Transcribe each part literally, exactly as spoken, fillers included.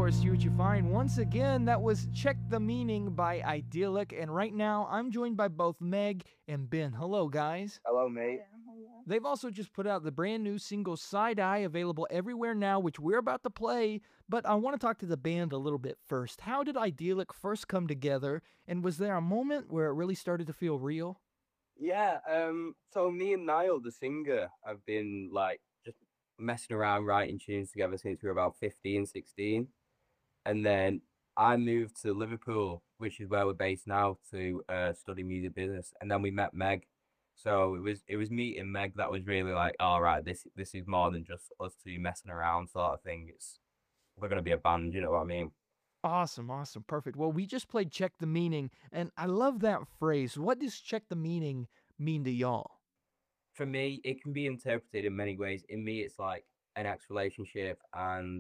Explore, see what you find. Once again, that was Check the Meaning by Idyllic, and right now I'm joined by both Meg and Ben. Hello, guys. Hello, mate. Yeah, hello. They've also just put out the brand new single Side Eye, available everywhere now, which we're about to play. But I want to talk to the band a little bit first. How did Idyllic first come together, and was there a moment where it really started to feel real? Yeah, um, so me and Niall, the singer, have been like just messing around writing tunes together since we were about fifteen, sixteen. And then I moved to Liverpool, which is where we're based now, to uh, study music business. And then we met Meg. So it was it was meeting Meg that was really like, all right, this this is more than just us two messing around sort of thing. It's we're gonna be a band, you know what I mean? Awesome, awesome, perfect. Well, we just played Check the Meaning, and I love that phrase. What does Check the Meaning mean to y'all? For me, it can be interpreted in many ways. In me, it's like an ex relationship, and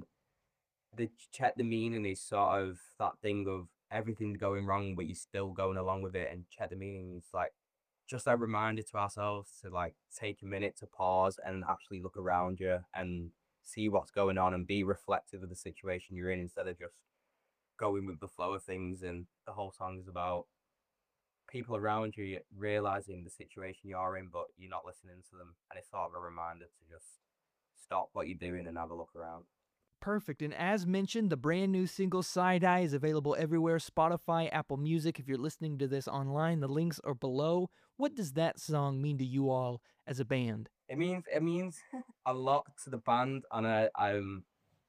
the check the meaning is sort of that thing of everything going wrong, but you're still going along with it. And check the meaning is like just a reminder to ourselves to like take a minute to pause and actually look around you and see what's going on and be reflective of the situation you're in instead of just going with the flow of things. And the whole song is about people around you realizing the situation you're in, but you're not listening to them. And it's sort of a reminder to just stop what you're doing and have a look around. Perfect. And as mentioned, the brand new single Side Eye is available everywhere: Spotify, Apple Music. If you're listening to this online, the links are below. What does that song mean to you all as a band? It means it means a lot to the band, and I, I'm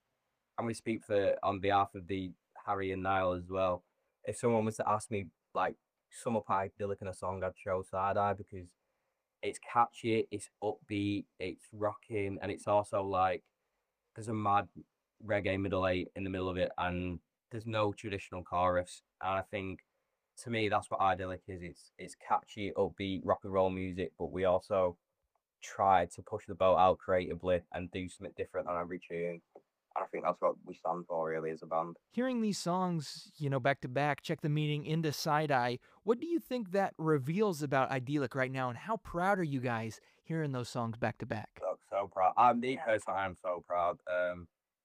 I'm going to speak for on behalf of the Harry and Niall as well. If someone was to ask me like sum up Idyllic in a song, I'd show Side Eye because it's catchy, it's upbeat, it's rocking, and it's also like there's a mad reggae middle eight in the middle of it, and there's no traditional chorus. And I think to me that's what Idyllic is. It's it's catchy, upbeat rock and roll music, but we also try to push the boat out creatively and do something different on every tune. And I think that's what we stand for really as a band. Hearing these songs, you know, back to back, Check the Meaning into Side Eye, what do you think that reveals about Idyllic right now, and how proud are you guys hearing those songs back to back? So, so proud. I'm me Yeah. personally, I'm so proud. Um,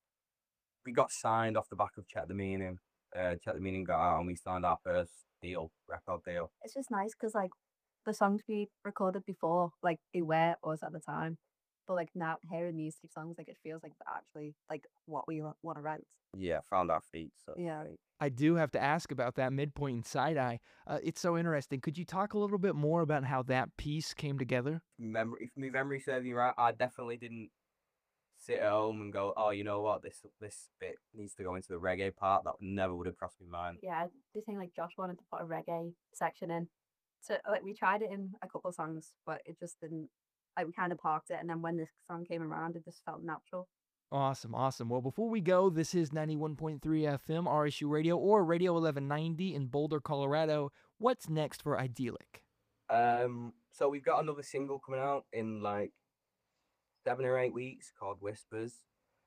we got signed off the back of Check the Meaning. Uh, Check the Meaning got out, and we signed our first deal, record deal. It's just nice because like the songs we recorded before, like they were us at the time, but like now hearing these two songs, like it feels like they're actually like what we want to write. Yeah, found our feet. So Yeah. I do have to ask about that midpoint in Side Eye. Uh, it's so interesting. Could you talk a little bit more about how that piece came together? memory, if my memory serves me right, I definitely didn't sit at home and go, oh, you know what, this this bit needs to go into the reggae part. That never would have crossed my mind. Yeah, this thing like Josh wanted to put a reggae section in. So like we tried it in a couple of songs, but it just didn't. Like we kind of parked it, and then when this song came around, it just felt natural. Awesome, awesome. Well, before we go, this is ninety-one point three F M, R S U Radio, or Radio eleven ninety in Boulder, Colorado. What's next for Idyllic? Um, so we've got another single coming out in like seven or eight weeks called Whispers.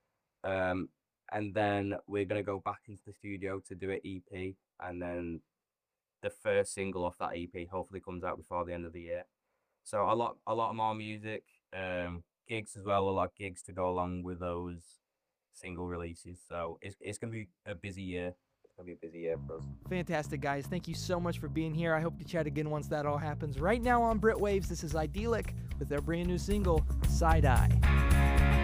Um, and then we're gonna go back into the studio to do an E P, and then the first single off that E P hopefully comes out before the end of the year. So a lot, a lot more music, um, gigs as well, a lot of gigs to go along with those single releases. So it's it's gonna be a busy year. It's gonna be a busy year for us. Fantastic, guys. Thank you so much for being here. I hope to chat again once that all happens. Right now on Brit Waves, this is Idyllic with their brand new single, Side Eye.